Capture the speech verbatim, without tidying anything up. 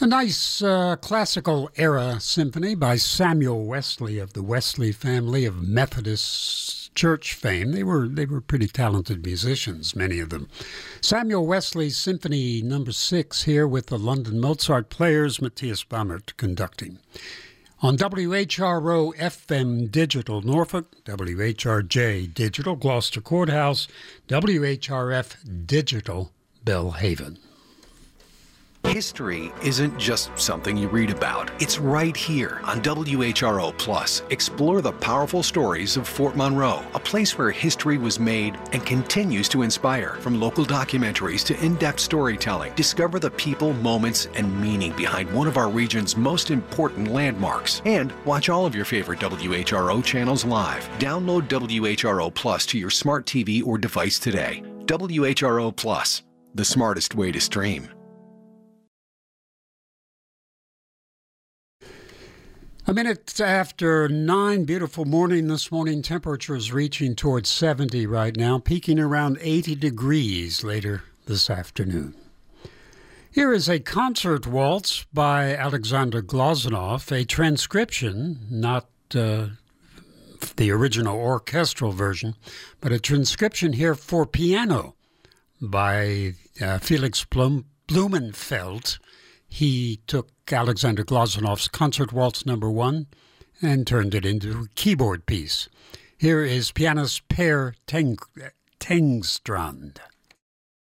A nice uh, classical era symphony by Samuel Wesley of the Wesley family of Methodist church fame. They were they were pretty talented musicians, many of them. Samuel Wesley's Symphony Number Six here with the London Mozart Players, Matthias Bammert conducting. On W H R O F M Digital Norfolk, W H R J Digital Gloucester Courthouse, W H R F Digital Belhaven. History isn't just something you read about. It's right here on W H R O Plus. Explore the powerful stories of Fort Monroe, a place where history was made and continues to inspire. From local documentaries to in-depth storytelling, discover the people, moments, and meaning behind one of our region's most important landmarks. And watch all of your favorite W H R O channels live. Download W H R O Plus to your smart T V or device today. W H R O Plus, the smartest way to stream. A minute after nine, beautiful morning this morning. Temperatures reaching towards seventy right now, peaking around eighty degrees later this afternoon. Here is a concert waltz by Alexander Glazunov, a transcription, not uh, the original orchestral version, but a transcription here for piano by uh, Felix Blum- Blumenfeld. He took Alexander Glazunov's Concert Waltz Number One and turned it into a keyboard piece. Here is pianist Per Teng- Tengstrand.